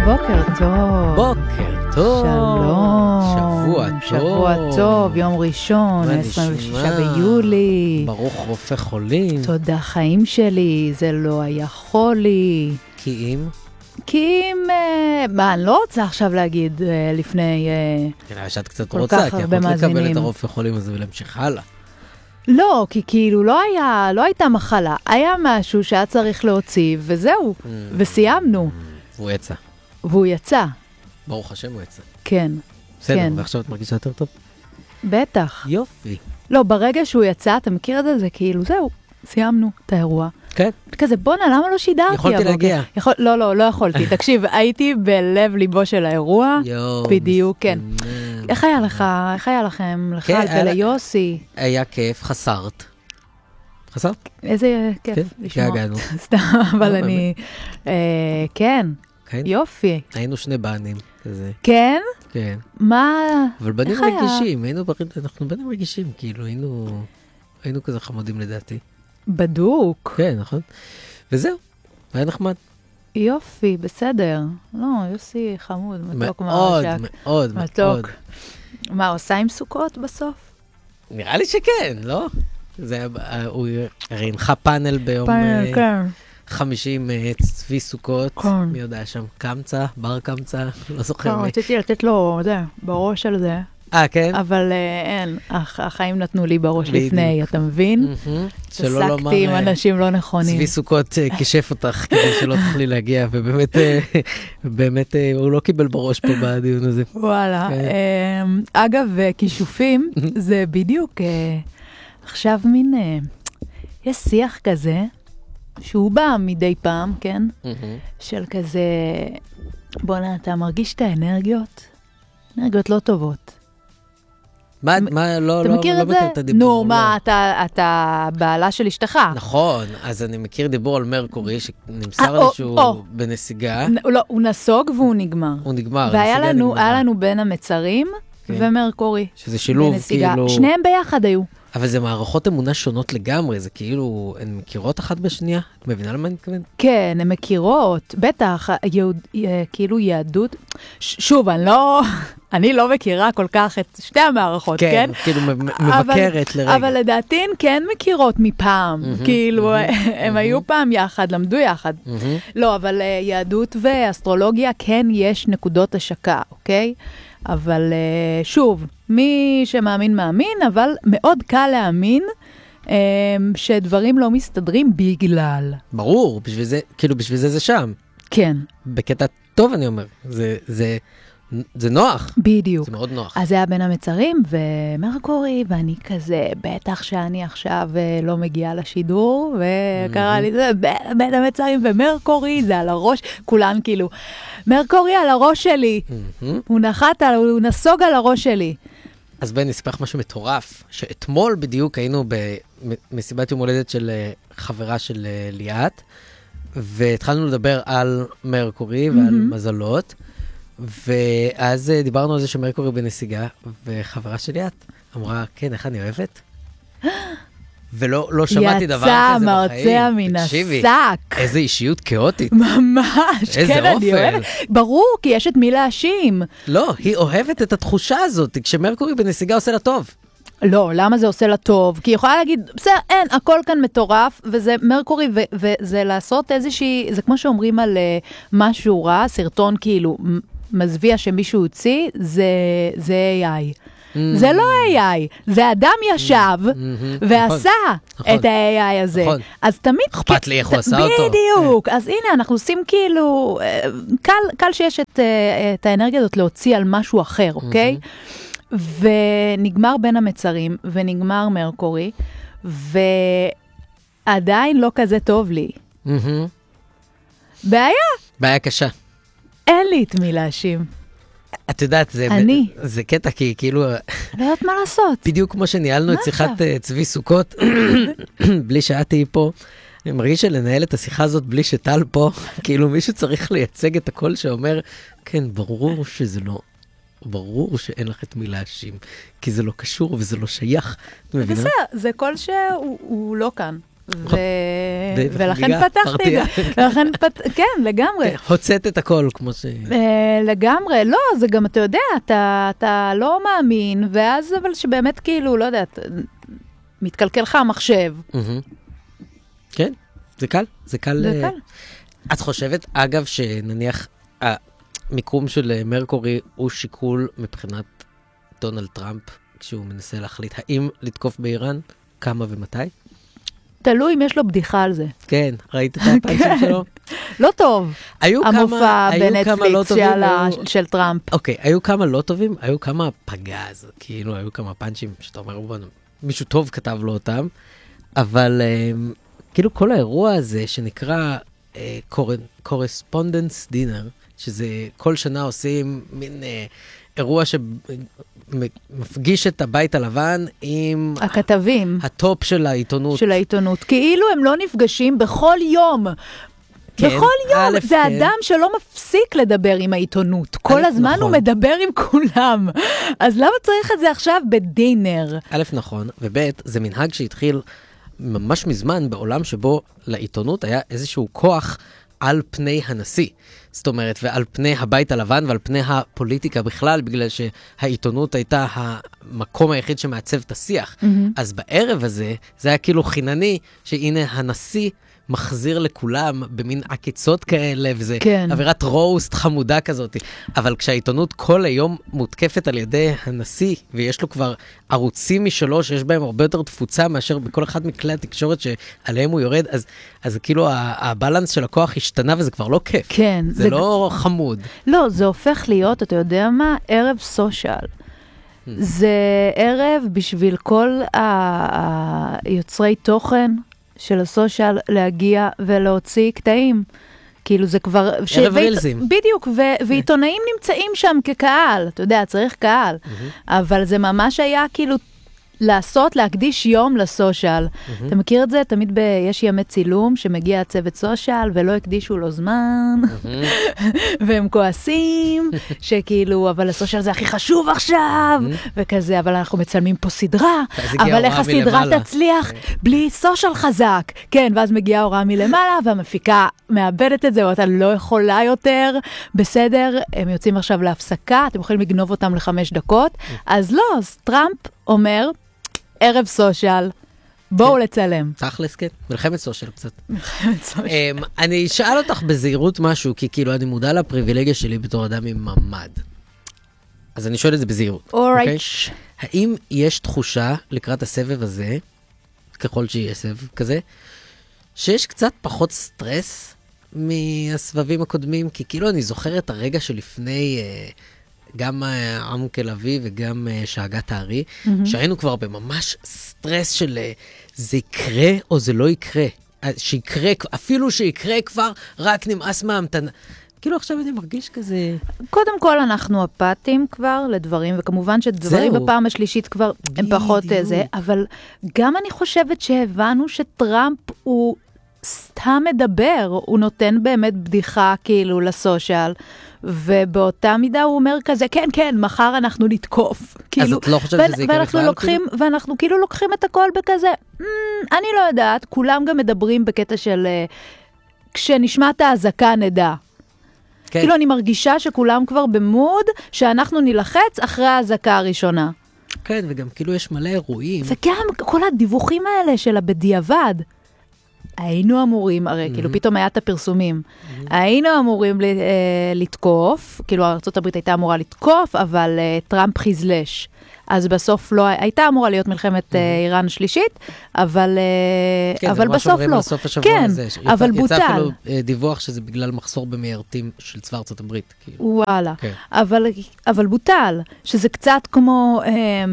בוקר טוב. בוקר טוב. שלום. שבוע טוב, יום ראשון, 26 ביולי. ברוך רופא חולים. תודה חיים שלי, זה לא היה חולי. כי אם, אני לא רוצה עכשיו להגיד לפני שאת קצת כל רוצה, כך כי הרבה יכולת לקבל מאזינים. את הרופא חולים הזה ולהמשיך הלאה. לא, כי כאילו לא הייתה מחלה, היה משהו שהיה צריך להוציא, וזהו, וסיימנו. והוא יצא. ברוך השם הוא יצא. כן. בסדר, כן. ועכשיו את מרגישה יותר טוב? בטח. יופי. לא, ברגע שהוא יצא, אתה מכיר את זה? זה כאילו, זהו, סיימנו את האירוע. כן. כזה, בונה, למה לא שידרתי? יכולתי להגיע. לא יכולתי. תקשיב, הייתי בלב ליבו של האירוע. בדיוק, כן. איך היה לך? איך היה לכם? לך וליוסי? היה כיף, חסרת. חסרת? איזה כיף לשמוע. געגענו. סתם, אבל אני... כן, יופי. היינו שני בנים כזה. כן? כן. מה? אבל בנים רגישים, אנחנו בנים רגישים, כאילו היינו כזה חמודים לדעתי. בדוק. כן, נכון. וזהו, היה נחמד. יופי, בסדר. לא, יוסי חמוד, מתוק מאוד, מהרשק. מאוד, מאוד. מה, עושה עם סוכות בסוף? נראה לי שכן, לא? הוא הרי הנחה פאנל ביום כן. 50 צבי סוכות, מי יודע שם, קמצא, בר קמצא, לא זוכר מי. רציתי לתת לו, בראש על זה. כן? אבל אין, החיים נתנו לי בראש לפני, אתה מבין? שסקתי עם אנשים לא נכונים. צבי סוכות כשף אותך כדי שלא תוכלי להגיע, ובאמת הוא לא קיבל בראש פה בדיון הזה. וואלה. אגב, כישופים, זה בדיוק עכשיו מין, יש שיח כזה, שהוא בא מדי פעם, כן? של כזה, בונה, אתה מרגיש את האנרגיות? אנרגיות לא טובות. מה, לא מכיר את הדיבור. נו, מה, אתה בעלה של אשתך. נכון, אז אני מכיר דיבור על מרקורי, שנמסר לי שהוא בנסיגה. לא, הוא נסוג והוא נגמר. הוא נגמר, והיה לנו בין המצרים ומרקורי. שזה שילוב, כאילו... שניהם ביחד היו. אבל זה מערכות אמונה שונות לגמרי, זה כאילו, הן מכירות אחת בשנייה? את מבינה למה אני מתכוון? כן, הן מכירות, בטח, כאילו יהדות, שוב, אני לא מכירה כל כך את שתי המערכות, כן? כן, כאילו מבקרת לרגע. אבל לדעתי הן כן מכירות מפעם, כאילו, הם היו פעם יחד, למדו יחד. לא, אבל יהדות ואסטרולוגיה כן יש נקודות השקה, אוקיי? אבל שוב, מי שמאמין מאמין, אבל מאוד קל להאמין שדברים לא מסתדרים בגלל. ברור, בשביל זה שם. כן. בקטע טוב אני אומר, זה נוח. בדיוק. זה מאוד נוח. אז זה היה בין המצרים ומרקורי, ואני כזה, בטח שאני עכשיו לא מגיעה לשידור, וקרא לי זה, בין המצרים ומרקורי, זה על הראש, כולן כאילו, מרקורי על הראש שלי. הוא הוא נסוג על הראש שלי. אז בן, נספח משהו מטורף, שאתמול בדיוק היינו במסיבת יום הולדת של חברה של ליאת, והתחלנו לדבר על מרקורי ועל מזלות, ואז דיברנו על זה שמרקורי בנסיגה, וחברה של ליאת אמרה, כן, איך אני אוהבת? ולא שמעתי דבר כזה בחיים. יצא מרצע מן השק. איזה אישיות כאוטית. ממש, כן, אני אוהבת. ברור, כי יש את מי להאשים. לא, היא אוהבת את התחושה הזאת, כשמרקורי בנסיגה עושה לה טוב. לא, למה זה עושה לה טוב? כי היא יכולה להגיד, בסדר, אין, הכל כאן מטורף, וזה מרקורי, וזה לעשות איזושהי, זה כמו שאומרים על משהו רע, סרטון כאילו מזוויע שמישהו הוציא, זה AI. זה לא AI, זה אדם ישב ועשה את ה-AI הזה. אז תמיד... אכפת לי איך הוא עשה אותו. בדיוק. אז הנה, אנחנו עושים כאילו... קל שיש את האנרגיה הזאת להוציא על משהו אחר, אוקיי? ונגמר בין המצרים, ונגמר מרקורי, ועדיין לא כזה טוב לי. בעיה. בעיה קשה. אין לי את מי להאשים. את יודעת, זה קטע, כי כאילו... לא יודעת מה לעשות. בדיוק כמו שניהלנו את שיחת צבי סוכות, בלי שאת תהי פה, אני מרגיש שלנהל את השיחה הזאת בלי שטל פה, כאילו מישהו צריך לייצג את הקול שאומר, כן, ברור שזה לא... ברור שאין לך את מי להאשים, כי זה לא קשור וזה לא שייך. בסדר, זה קול שהוא לא כאן. ולכן פתחתי את זה. כן, לגמרי. הוצאת את הכל, כמו ש... לגמרי, לא, זה גם, אתה יודע, אתה לא מאמין, ואז אבל שבאמת כאילו, לא יודעת, מתקלקל לך המחשב. כן, זה קל. זה קל. את חושבת, אגב, שנניח המיקום של מרקורי הוא שיקול מבחינת דונלד טראמפ, כשהוא מנסה להחליט האם לתקוף באיראן, כמה ומתי? תלוי אם יש לו בדיחה על זה. כן, ראית את הפאנצ'ים שלו? לא טוב. המופע בנטפליקס של טראמפ. אוקיי, היו כמה לא טובים, היו כמה פגז, כאילו היו כמה פאנצ'ים שאתה אומר, מישהו טוב כתב לו אותם, אבל כאילו כל האירוע הזה שנקרא correspondence dinner, שזה כל שנה עושים מין אירוע שמפגיש את הבית הלבן עם... הכתבים. הטופ של העיתונות. של העיתונות. כאילו הם לא נפגשים בכל יום. כן, בכל יום. זה כן. אדם שלא מפסיק לדבר עם העיתונות. כל הזמן נכון. הוא מדבר עם כולם. אז למה צריך את זה עכשיו בדינר? א', נכון, וב', זה מנהג שהתחיל ממש מזמן בעולם שבו לעיתונות היה איזשהו כוח על פני הנשיא. זאת אומרת, ועל פני הבית הלבן ועל פני הפוליטיקה בכלל, בגלל שהעיתונות הייתה המקום היחיד שמעצב את השיח. אז בערב הזה, זה היה כאילו חינני, שהנה הנשיא מחזיר לכולם במין עקיצות כאלה, וזה אווירת רוסט חמודה כזאת. אבל כשהעיתונות כל היום מותקפת על ידי הנשיא, ויש לו כבר ערוצים משלו, שיש בהם הרבה יותר תפוצה מאשר בכל אחד מכלי התקשורת שעליהם הוא יורד, אז כאילו הבלנס של הכוח השתנה, וזה כבר לא כיף. כן. זה לא חמוד. לא, זה הופך להיות, אתה יודע מה? ערב סושיאל. זה ערב בשביל כל היוצרי תוכן, של הסושיאל להגיע ולהוציא קטעים. כאילו זה כבר... ערב רילזים. בדיוק, ועיתונאים נמצאים שם כקהל. אתה יודע, צריך קהל. אבל זה ממש היה כאילו להקדיש יום לסושיאל. אתה מכיר את זה? תמיד יש ימי צילום שמגיע הצוות סושיאל ולא הקדישו לו זמן. והם כועסים, שכאילו, אבל הסושיאל זה הכי חשוב עכשיו, וכזה, אבל אנחנו מצלמים פה סדרה, אבל איך הסדרה תצליח בלי סושיאל חזק? כן, ואז מגיעה הוראה מלמעלה, והמפיקה מאבדת את זה, ואתה לא יכולה יותר, בסדר, הם יוצאים עכשיו להפסקה, אתם יכולים לגנוב אותם ל5 דקות, אז לא, אז טראמפ אומר, ערב סושיאל, בואו לצלם. תכלס, כן. מלחמת סושיאל קצת. מלחמת סושיאל. אני אשאל אותך בזהירות משהו, כי כאילו אני מודע לפריבילגיה שלי בתור אדם עם ממד. אז אני שואל את זה בזהירות. אוקיי. האם יש תחושה לקראת הסבב הזה, ככל שיהיה סבב כזה, שיש קצת פחות סטרס מהסבבים הקודמים? כי כאילו אני זוכר את הרגע שלפני... גם עמוק אביב וגם שאגת הארי, שהיינו כבר בממש סטרס של זה יקרה או זה לא יקרה. שיקרה, אפילו שיקרה כבר, רק נמאס מהמתנה. כאילו עכשיו אני מרגיש כזה... קודם כל אנחנו אפתיים כבר לדברים, וכמובן שדברים בפעם השלישית כבר הם פחות זה, אבל גם אני חושבת שהבנו שטראמפ הוא סתם מדבר, הוא נותן באמת בדיחה כאילו לסושיאל, ובאותה מידה הוא אומר כזה, כן, כן, מחר אנחנו נתקוף. אז את לא חושבת שזה יקרה בכלל? ואנחנו כאילו לוקחים את הכל בכזה, אני לא יודעת, כולם גם מדברים בקטע של, כשנשמעת ההזקה נדע. כאילו אני מרגישה שכולם כבר במוד, שאנחנו נלחץ אחרי ההזקה הראשונה. כן, וגם כאילו יש מלא אירועים. וגם כל הדיווחים האלה של הבדיעבד. היינו אמורים, הרי כאילו פתאום היה את הפרסומים, היינו אמורים לתקוף, כאילו ארצות הברית הייתה אמורה לתקוף, אבל טראמפ חזלש. אז בסוף לא, הייתה אמורה להיות מלחמת איראן שלישית, אבל בסוף לא. כן, אבל בוטל. יצא אפילו דיווח שזה בגלל מחסור במיירטים של צבא ארצות הברית. וואלה. אבל בוטל, שזה קצת כמו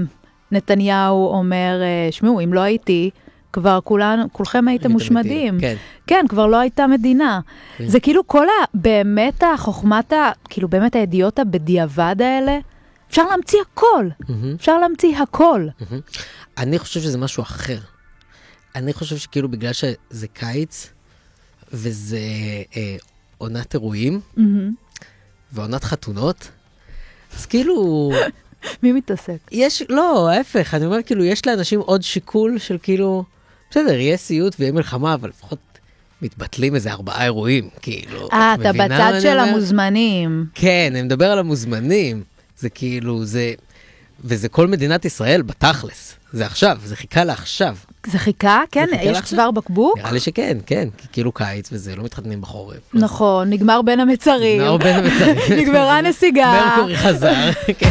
נתניהו אומר, שמעו, אם לא הייתי, כבר כולכם הייתם מושמדים. כן, כבר לא הייתה מדינה. זה כאילו כל באמת החוכמת, כאילו באמת הידיעות הבדיעבד האלה, אפשר להמציא הכל. אפשר להמציא הכל. אני חושב שזה משהו אחר. אני חושב שכאילו בגלל שזה קיץ, וזה עונת אירועים, ועונת חתונות, אז כאילו... מי מתעסק? לא, ההפך. אני אומר, כאילו, יש לאנשים עוד שיקול של כאילו... בסדר, יהיה סיוט ויהיה מלחמה, אבל לפחות מתבטלים איזה 4 אירועים, כאילו. אתה בצד של המוזמנים. כן, אני מדבר על המוזמנים. זה כאילו, וזה כל מדינת ישראל בתכלס. זה עכשיו, זה חיכה לעכשיו. זה חיכה? כן, יש צוואר בקבוק? נראה לי שכן, כן. כי כאילו קיץ וזה, לא מתחתנים בחורף. נכון, נגמר בין המצרים. נגמר בין המצרים. נגמרה נסיגה. מרקורי חזר.